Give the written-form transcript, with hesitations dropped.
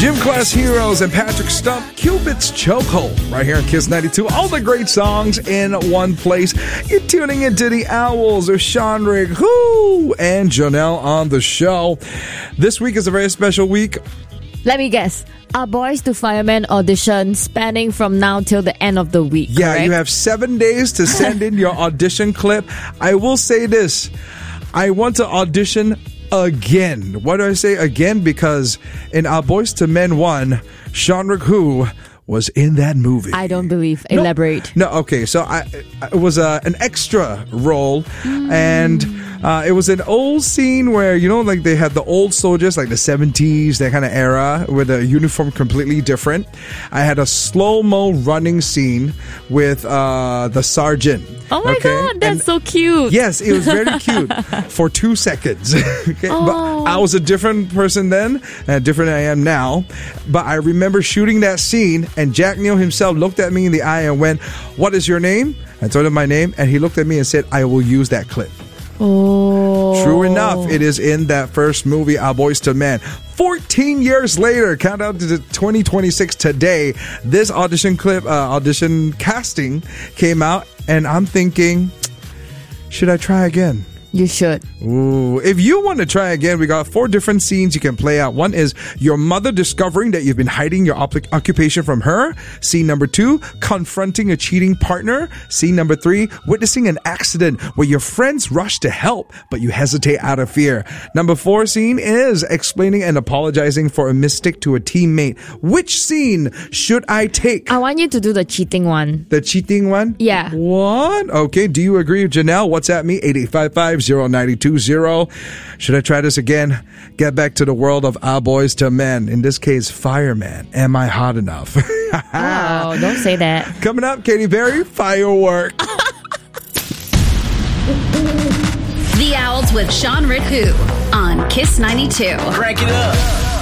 Gym Class Heroes and Patrick Stump, Cupid's Chokehold, right here on Kiss 92. All the great songs in one place. You're tuning into the Owls of Sean Rick, and Janelle on the show. This week is a very special week. Let me guess. Our Boys to Firemen audition spanning from now till the end of the week. Yeah, correct? You have 7 days to send in your audition clip. I will say this. I want to audition again. Why do I say again? Because in Our Boys to Men 1, Sean Rick was in that movie. I don't believe. Elaborate. No, okay. So it was an extra role, and it was an old scene where, you know, like they had the old soldiers, like the 70s, that kind of era, with the uniform completely different. I had a slow-mo running scene with the sergeant. Oh my God, that's so cute. Yes, it was very cute for 2 seconds. Okay? Oh. But I was a different person then, and different I am now. But I remember shooting that scene, and Jack Neal himself looked at me in the eye and went, "What is your name?" I told him my name, and he looked at me and said, "I will use that clip." Oh. True enough, it is in that first movie, Our Boys to Men. 14 years later, count out to 2026 today, this audition clip, audition casting came out, and I'm thinking, should I try again? You should. Ooh. If you want to try again, we got 4 different scenes you can play out. One is your mother discovering that you've been hiding your occupation from her. Scene number 2, confronting a cheating partner. Scene number 3, witnessing an accident where your friends rush to help, but you hesitate out of fear. Number 4 scene is explaining and apologizing for a mistake to a teammate. Which scene should I take? I want you to do the cheating one. The cheating one? Yeah. What? Okay, do you agree, Janelle? WhatsApp me, 8855-0920. Should I try this again? Get back to the world of Our Boys to Men. In this case, Fireman. Am I hot enough? Oh, don't say that. Coming up, Katy Perry, Firework. The Owls with Sean Rick on Kiss 92. Crank it up.